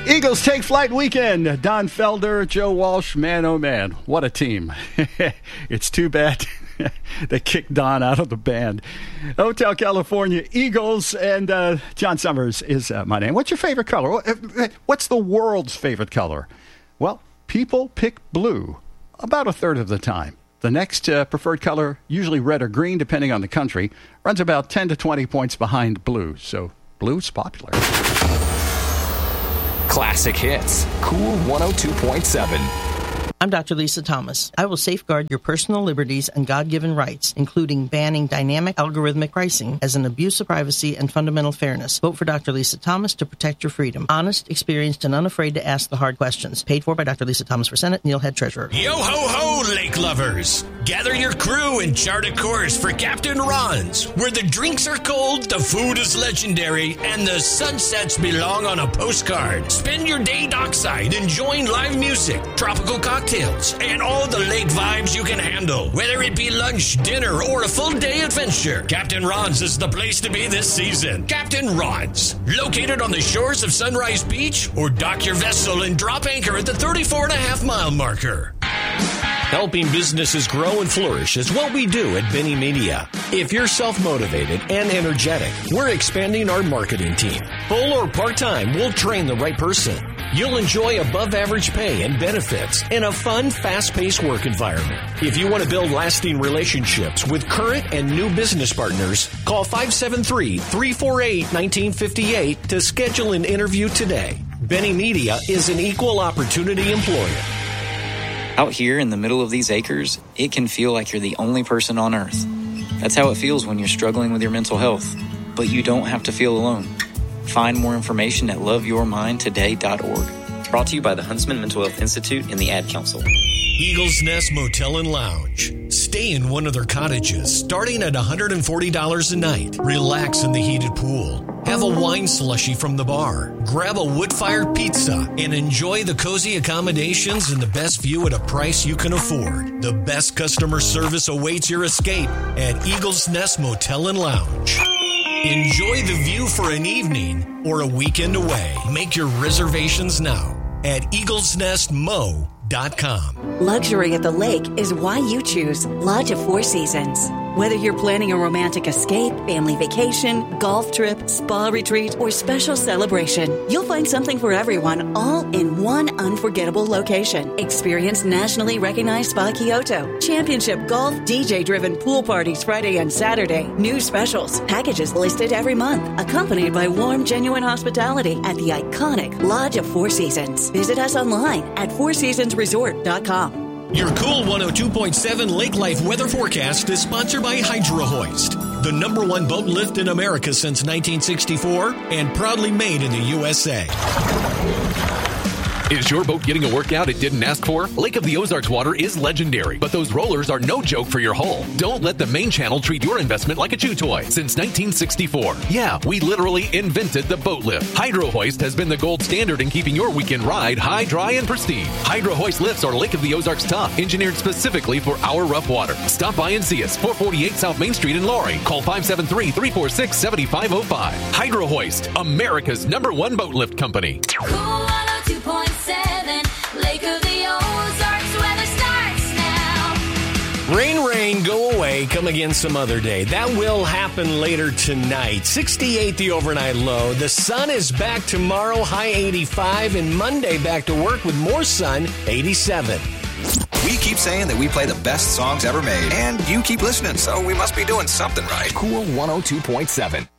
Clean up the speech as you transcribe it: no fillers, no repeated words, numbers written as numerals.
Eagles take flight weekend. Don Felder, Joe Walsh, man, oh man, what a team. It's too bad they kicked Don out of the band. Hotel California Eagles, and John Summers is my name. What's your favorite color? What's the world's favorite color? Well, people pick blue about a third of the time. The next preferred color, usually red or green, depending on the country, runs about 10 to 20 points behind blue. So blue's popular. Classic hits. Cool 102.7. I'm Dr. Lisa Thomas. I will safeguard your personal liberties and God-given rights, including banning dynamic algorithmic pricing as an abuse of privacy and fundamental fairness. Vote for Dr. Lisa Thomas to protect your freedom. Honest, experienced, and unafraid to ask the hard questions. Paid for by Dr. Lisa Thomas for Senate, Neil Head Treasurer. Yo-ho-ho, lake lovers! Gather your crew and chart a course for Captain Ron's, where the drinks are cold, the food is legendary, and the sunsets belong on a postcard. Spend your day dockside enjoying live music, tropical cocktails, and all the lake vibes you can handle. Whether it be lunch, dinner, or a full-day adventure, Captain Ron's is the place to be this season. Captain Ron's, located on the shores of Sunrise Beach, or dock your vessel and drop anchor at the 34.5-mile marker. Helping businesses grow and flourish is what we do at Benny Media. If you're self-motivated and energetic, we're expanding our marketing team. Full or part-time, we'll train the right person. You'll enjoy above-average pay and benefits in a fun, fast-paced work environment. If you want to build lasting relationships with current and new business partners, call 573-348-1958 to schedule an interview today. Benny Media is an equal opportunity employer. Out here in the middle of these acres, it can feel like you're the only person on earth. That's how it feels when you're struggling with your mental health. But you don't have to feel alone. Find more information at loveyourmindtoday.org. Brought to you by the Huntsman Mental Health Institute and the Ad Council. Eagles Nest Motel and Lounge. Stay in one of their cottages starting at $140 a night. Relax in the heated pool. Have a wine slushie from the bar. Grab a wood-fired pizza and enjoy the cozy accommodations and the best view at a price you can afford. The best customer service awaits your escape at Eagles Nest Motel and Lounge. Enjoy the view for an evening or a weekend away. Make your reservations now at eaglesnestmo.com. Luxury at the lake is why you choose Lodge of Four Seasons. Whether you're planning a romantic escape, family vacation, golf trip, spa retreat, or special celebration, you'll find something for everyone all in one unforgettable location. Experience nationally recognized Spa Kyoto, championship golf, DJ-driven pool parties Friday and Saturday, new specials, packages listed every month, accompanied by warm, genuine hospitality at the iconic Lodge of Four Seasons. Visit us online at fourseasonsresort.com. Your cool 102.7 Lake Life weather forecast is sponsored by Hydro Hoist, the #1 boat lift in America since 1964 and proudly made in the USA. Is your boat getting a workout it didn't ask for? Lake of the Ozarks water is legendary, but those rollers are no joke for your hull. Don't let the main channel treat your investment like a chew toy. Since 1964. Yeah, we literally invented the boat lift. Hydro Hoist has been the gold standard in keeping your weekend ride high, dry, and pristine. Hydro Hoist lifts are Lake of the Ozarks tough, engineered specifically for our rough water. Stop by and see us, 448 South Main Street in Laurie. Call 573-346-7505. Hydro Hoist, America's #1 boat lift company. Cool 102.7, Lake of the Ozarks, weather starts now. Rain, go away, come again some other day. That will happen later tonight. 68 the overnight low. The sun is back tomorrow, high 85, and Monday back to work with more sun, 87. We keep saying that we play the best songs ever made, and you keep listening, so we must be doing something right. Cool 102.7.